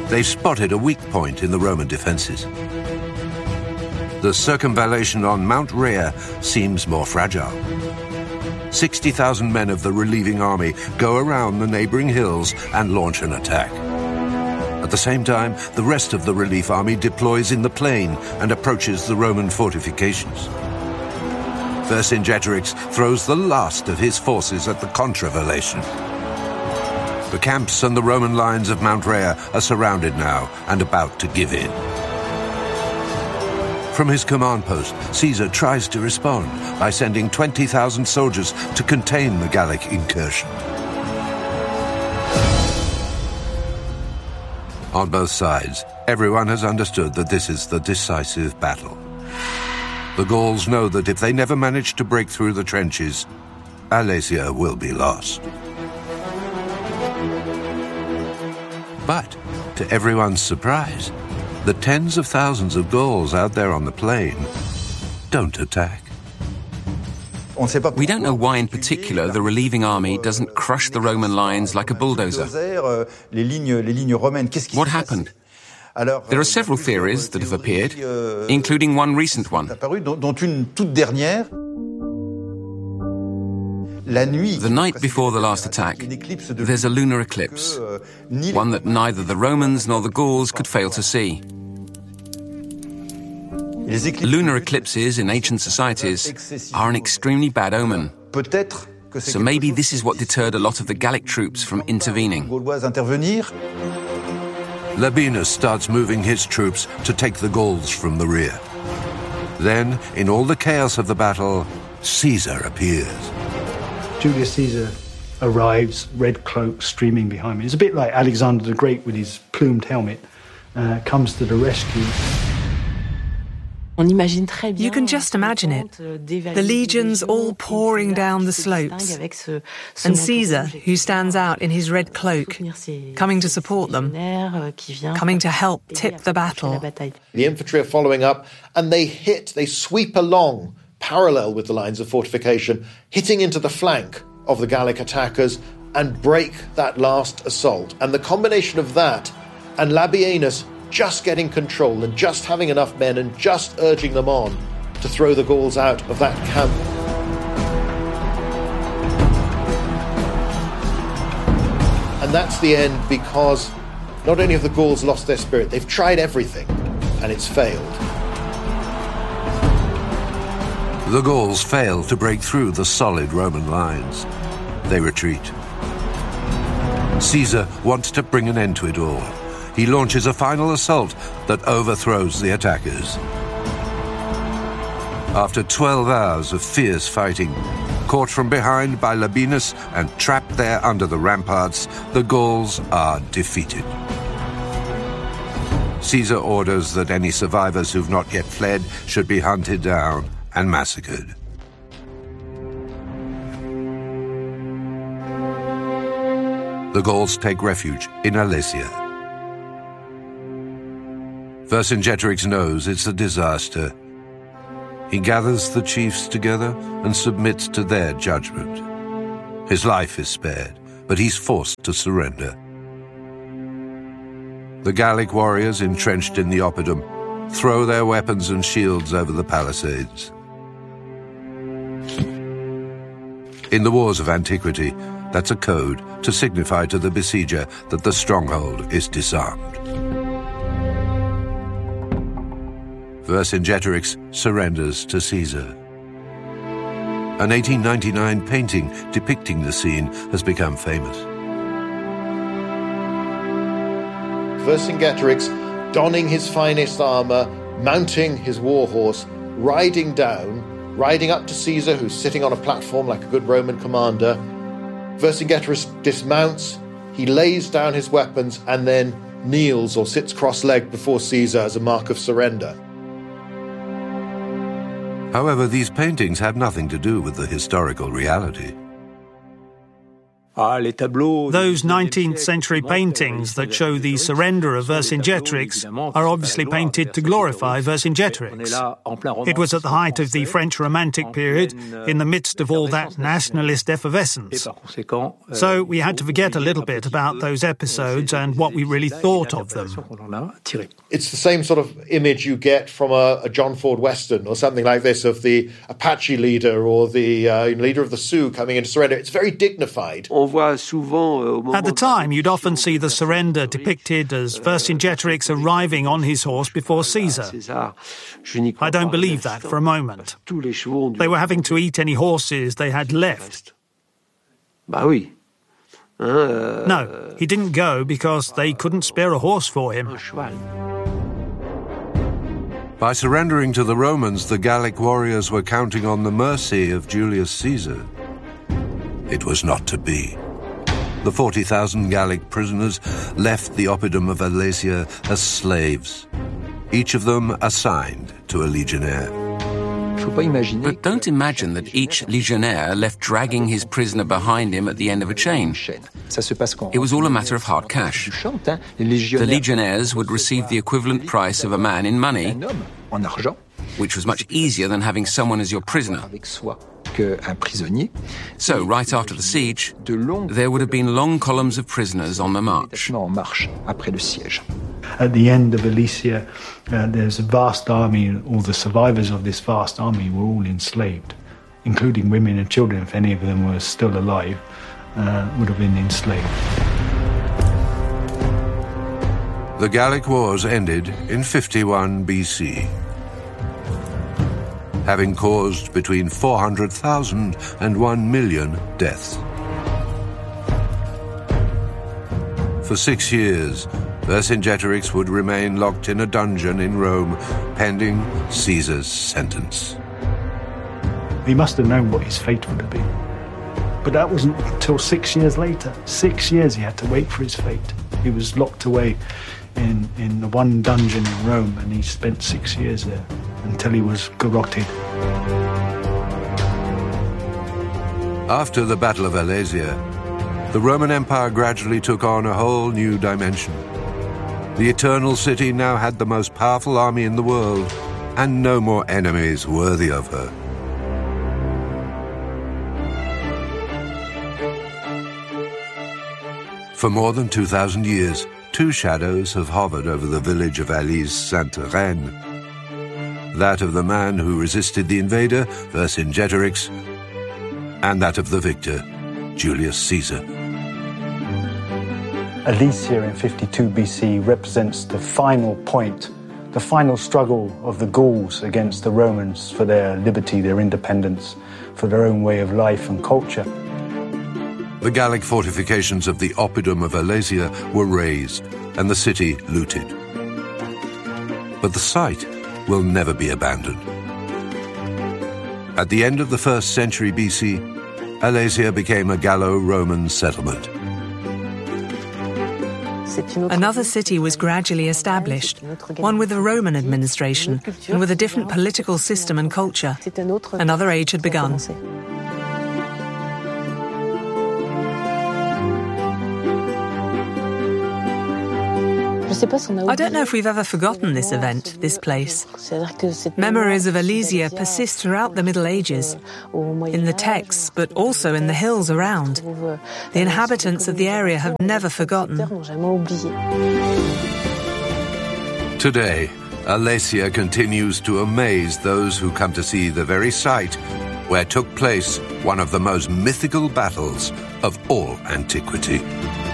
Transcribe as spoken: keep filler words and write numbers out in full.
They've spotted a weak point in the Roman defences. The circumvallation on Mount Rhea seems more fragile. sixty thousand men of the relieving army go around the neighbouring hills and launch an attack. At the same time, the rest of the relief army deploys in the plain and approaches the Roman fortifications. Vercingetorix throws the last of his forces at the contravallation. The camps and the Roman lines of Mount Rhea are surrounded now and about to give in. From his command post, Caesar tries to respond by sending twenty thousand soldiers to contain the Gallic incursion. On both sides, everyone has understood that this is the decisive battle. The Gauls know that if they never manage to break through the trenches, Alesia will be lost. But, to everyone's surprise, the tens of thousands of Gauls out there on the plain don't attack. We don't know why in particular the relieving army doesn't crush the Roman lines like a bulldozer. What happened? There are several theories that have appeared, including one recent one. The night before the last attack, there's a lunar eclipse, one that neither the Romans nor the Gauls could fail to see. Lunar eclipses in ancient societies are an extremely bad omen. So maybe this is what deterred a lot of the Gallic troops from intervening. Labienus starts moving his troops to take the Gauls from the rear. Then, in all the chaos of the battle, Caesar appears. Julius Caesar arrives, red cloak streaming behind me. It's a bit like Alexander the Great with his plumed helmet, uh, comes to the rescue. You can just imagine it. The legions all pouring down the slopes. And Caesar, who stands out in his red cloak, coming to support them, coming to help tip the battle. The infantry are following up, and they hit, they sweep along, parallel with the lines of fortification, hitting into the flank of the Gallic attackers and break that last assault. And the combination of that and Labienus just getting control and just having enough men and just urging them on to throw the Gauls out of that camp. And that's the end, because not only have the Gauls lost their spirit, they've tried everything and it's failed. The Gauls fail to break through the solid Roman lines. They retreat. Caesar wants to bring an end to it all. He launches a final assault that overthrows the attackers. After twelve hours of fierce fighting, caught from behind by Labienus and trapped there under the ramparts, the Gauls are defeated. Caesar orders that any survivors who've not yet fled should be hunted down and massacred. The Gauls take refuge in Alesia. Vercingetorix knows it's a disaster. He gathers the chiefs together and submits to their judgment. His life is spared, but he's forced to surrender. The Gallic warriors entrenched in the Oppidum throw their weapons and shields over the palisades. In the wars of antiquity, that's a code to signify to the besieger that the stronghold is disarmed. Vercingetorix surrenders to Caesar. An eighteen ninety-nine painting depicting the scene has become famous. Vercingetorix, donning his finest armour, mounting his war horse, riding down, riding up to Caesar, who's sitting on a platform like a good Roman commander. Vercingetorix dismounts, he lays down his weapons, and then kneels or sits cross-legged before Caesar as a mark of surrender. However, these paintings have nothing to do with the historical reality. Those nineteenth century paintings that show the surrender of Vercingetorix are obviously painted to glorify Vercingetorix. It was at the height of the French Romantic period, in the midst of all that nationalist effervescence. So we had to forget a little bit about those episodes and what we really thought of them. It's the same sort of image you get from a, a John Ford Western or something like this, of the Apache leader or the uh, leader of the Sioux coming into surrender. It's very dignified. At the time, you'd often see the surrender depicted as Vercingetorix arriving on his horse before Caesar. I don't believe that for a moment. They were having to eat any horses they had left. No, he didn't go because they couldn't spare a horse for him. By surrendering to the Romans, the Gallic warriors were counting on the mercy of Julius Caesar. It was not to be. The forty thousand Gallic prisoners left the oppidum of Alesia as slaves, each of them assigned to a legionnaire. But don't imagine that each legionnaire left dragging his prisoner behind him at the end of a chain. It was all a matter of hard cash. The legionnaires would receive the equivalent price of a man in money, which was much easier than having someone as your prisoner. So, right after the siege, there would have been long columns of prisoners on the march. At the end of Alesia, uh, there's a vast army, and all the survivors of this vast army were all enslaved, including women and children. If any of them were still alive, uh, would have been enslaved. The Gallic Wars ended in fifty-one B C, having caused between four hundred thousand and one million deaths. For six years, Vercingetorix would remain locked in a dungeon in Rome, pending Caesar's sentence. He must have known what his fate would have been. But that wasn't until six years later. Six years he had to wait for his fate. He was locked away in, in the one dungeon in Rome, and he spent six years there until he was garroted. After the Battle of Alesia, the Roman Empire gradually took on a whole new dimension. The Eternal City now had the most powerful army in the world, and no more enemies worthy of her. For more than two thousand years, two shadows have hovered over the village of Alise Sainte-Reine. That of the man who resisted the invader, Vercingetorix, and that of the victor, Julius Caesar. Alesia in fifty-two B C represents the final point, the final struggle of the Gauls against the Romans for their liberty, their independence, for their own way of life and culture. The Gallic fortifications of the oppidum of Alesia were razed and the city looted. But the site will never be abandoned. At the end of the first century B C, Alesia became a Gallo-Roman settlement. Another city was gradually established, one with a Roman administration and with a different political system and culture. Another age had begun. I don't know if we've ever forgotten this event, this place. Memories of Alesia persist throughout the Middle Ages, in the texts, but also in the hills around. The inhabitants of the area have never forgotten. Today, Alesia continues to amaze those who come to see the very site where took place one of the most mythical battles of all antiquity.